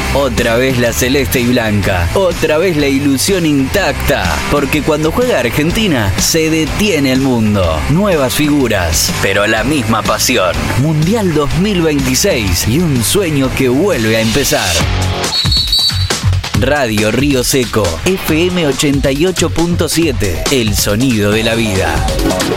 Otra vez la celeste y blanca. Otra vez la ilusión intacta. Porque cuando juega Argentina, se detiene el mundo. Nuevas figuras, pero la misma pasión. Mundial 2026 y un sueño que vuelve a empezar. Radio Río Seco, FM 88.7, el sonido de la vida.